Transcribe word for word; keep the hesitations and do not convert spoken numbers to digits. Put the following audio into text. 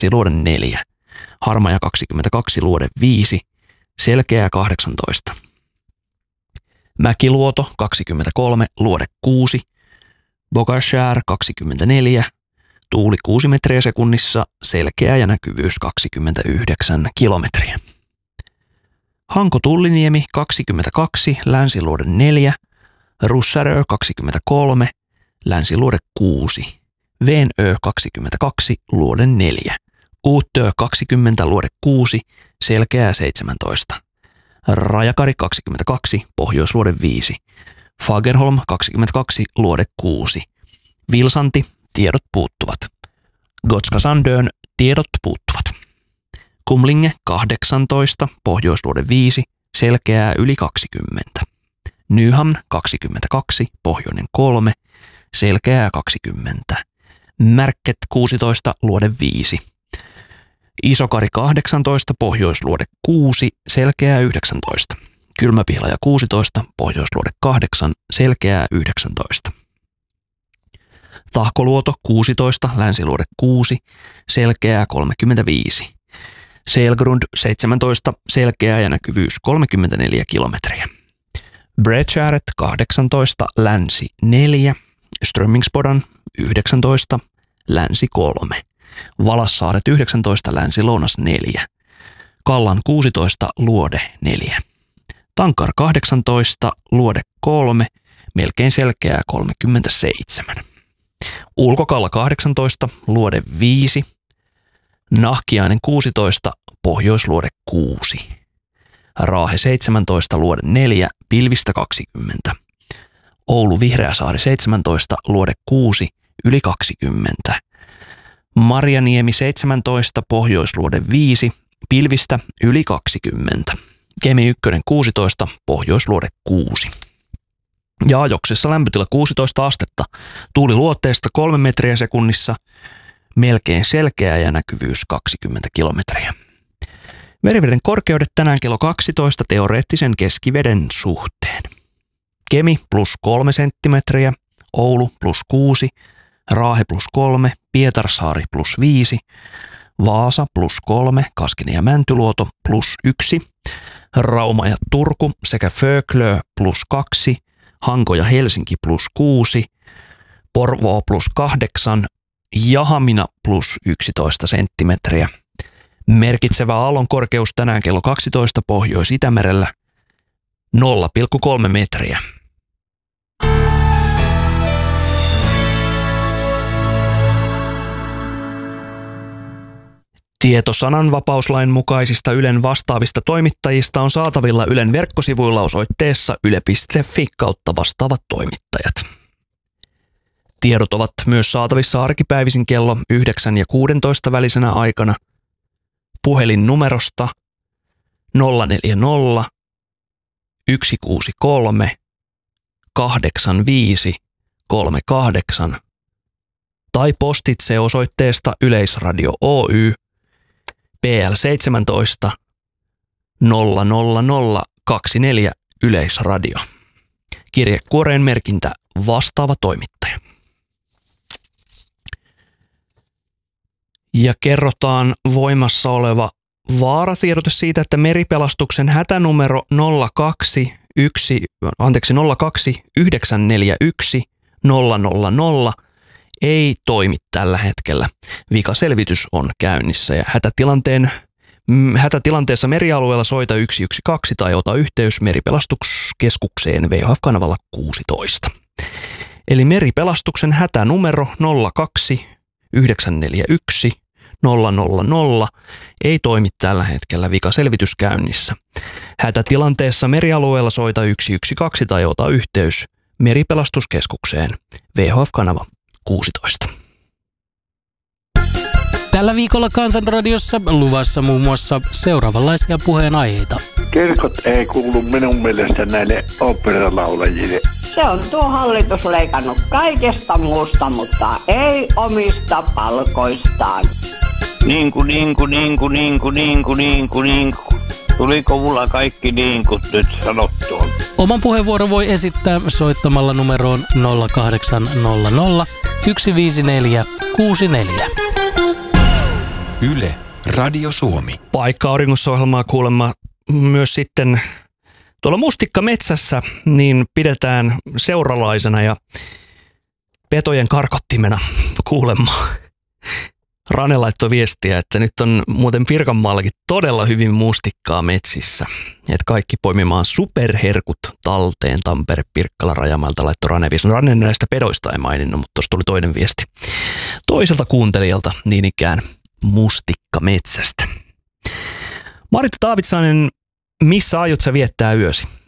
luode neljä. Harmaja kaksikymmentäkaksi, luode viisi. Selkeää kahdeksantoista. Mäkiluoto kaksikymmentäkolme, luode kuusi. Bogashär kaksikymmentäneljä. Tuuli kuusi metriä sekunnissa, selkeä ja näkyvyys kaksikymmentäyhdeksän kilometriä. Hanko-Tulliniemi kaksikymmentäkaksi, länsiluode neljä. Russärö kaksikymmentäkolme, länsiluode kuusi. Venö kaksikymmentäkaksi, luode neljä. Uutö kaksikymmentä, luode kuusi, selkeää seitsemäntoista. Rajakari kaksikymmentäkaksi, pohjoisluode viisi. Fagerholm kaksikymmentäkaksi, luode kuusi. Vilsanti, tiedot puuttuvat. Gotska Sandön, tiedot puuttuvat. Kumlinge kahdeksantoista, pohjoisluode viisi, selkeää yli kaksikymmentä. Nyhamn kaksikymmentäkaksi, pohjoinen kolme, selkeää kaksikymmentä. Märket kuusitoista, luode viisi. Isokari kahdeksantoista, pohjoisluode kuusi, selkeää yhdeksäntoista. Kylmäpihlaja kuusitoista, pohjoisluode kahdeksan, selkeää yhdeksäntoista. Tahkoluoto kuusitoista, länsiluode kuusi, selkeää kolmekymmentäviisi. Selgrund seitsemäntoista, selkeää ja näkyvyys kolmekymmentäneljä kilometriä. Bredgäret kahdeksantoista, länsi neljä. Strömmingsbodan yhdeksäntoista, länsi kolme. Valassaaret yhdeksäntoista, länsi lounas neljä. Kallan kuusitoista, luode neljä. Tankar kahdeksantoista, luode kolme, melkein selkeää kolmekymmentäseitsemän. Ulkokalla kahdeksantoista, luode viisi. Nahkiainen kuusitoista, pohjoisluode kuusi. Raahe seitsemäntoista, luode neljä, pilvistä kaksikymmentä. Oulu Vihreäsaari seitsemäntoista, luode kuusi, yli kaksikymmentä. Marjaniemi seitsemäntoista, pohjoisluode viisi, pilvistä yli kaksikymmentä. Kemi yksi kuusitoista, pohjoisluode kuusi. Ja Ajoksessa lämpötila kuusitoista astetta, tuuli luotteesta kolme metriä sekunnissa, melkein selkeä ja näkyvyys kaksikymmentä kilometriä. Meriveden korkeudet tänään kello kaksitoista teoreettisen keskiveden suhteen. Kemi plus kolme senttimetriä, Oulu plus kuusi, Raahe plus kolme, Pietarsaari plus viisi, Vaasa plus kolme, Kaskinen ja Mäntyluoto plus yksi, Rauma ja Turku sekä Föglö plus kaksi, Hanko ja Helsinki plus kuusi, Porvoo plus kahdeksan ja Hamina plus yksitoista senttimetriä. Merkitsevä aallon korkeus tänään kello kaksitoista Pohjois-Itämerellä nolla pilkku kolme metriä. Tieto sananvapauslain mukaisista Ylen vastaavista toimittajista on saatavilla Ylen verkkosivuilla osoitteessa yle piste fi kautta vastaavat toimittajat. Tiedot ovat myös saatavissa arkipäivisin kello yhdeksän ja kuusitoista välisenä aikana puhelinnumerosta nolla neljä nolla yksi kuusi kolme kahdeksan viisi kolme kahdeksan tai postitse osoitteesta Yleisradio Oy P L seitsemäntoista nolla nolla nolla kaksikymmentäneljä Yleisradio. Kirjekuoreen merkintä vastaava toimittaja. Ja kerrotaan voimassa oleva vaaratiedote siitä, että meripelastuksen hätänumero nolla kaksi yksi anteeksi nolla kaksi yhdeksän neljä yksi nolla nolla nolla ei toimi tällä hetkellä. Vikaselvitys on käynnissä ja hätätilanteen, hätätilanteessa merialueella soita yksi yksi kaksi tai ota yhteys meripelastuskeskukseen V H F-kanavalla kuusitoista. Eli meripelastuksen hätänumero nolla kaksi yhdeksän neljä yksi nolla nolla nolla ei toimi tällä hetkellä, vikaselvitys käynnissä. Hätätilanteessa merialueella soita yksi yksi kaksi tai ota yhteys meripelastuskeskukseen V H F-kanava kuusitoista. Tällä viikolla Kansanradiossa luvassa muun muassa seuraavanlaisia puheenaiheita. Kirkot ei kuulu minun mielestä näille oopperalaulajille. Se on tuo hallitus leikannut kaikesta muusta, mutta ei omista palkoistaan. Niinku, niinku, niinku, niinku, niinku, niinku, niinku. Tuliko mulla kaikki niinkut nyt sanottua? Oman puheenvuoron voi esittää soittamalla numeroon nolla kahdeksan nolla nolla yksi viisi neljä kuusi neljä. Yle, Radio Suomi. Paikka auringossa -ohjelmaa kuulemma myös sitten tuolla Mustikkametsässä niin pidetään seuralaisena ja petojen karkottimena kuulemma. Rane laittoi viestiä, että nyt on muuten Pirkanmaallakin todella hyvin mustikkaa metsissä. Että kaikki poimimaan superherkut talteen Tampere, Pirkkala, Rajamäeltä laittoi Rane viesti. No, Rane näistä pedoista ei maininnut, mutta tuossa tuli toinen viesti toiselta kuuntelijalta niin ikään mustikkametsästä. Maritta Taavitsainen, missä aiot sä viettää yösi?